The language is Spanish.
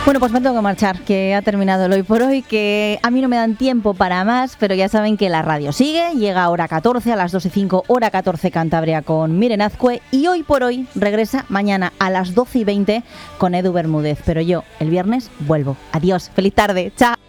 Bueno, pues me tengo que marchar, que ha terminado el Hoy por Hoy, que a mí no me dan tiempo para más, pero ya saben que la radio sigue, llega a hora 14, a las 2:05, hora 14 Cantabria con Miren Azcue, y Hoy por Hoy regresa mañana a las 12:20 con Edu Bermúdez, pero yo el viernes vuelvo. Adiós, feliz tarde, chao.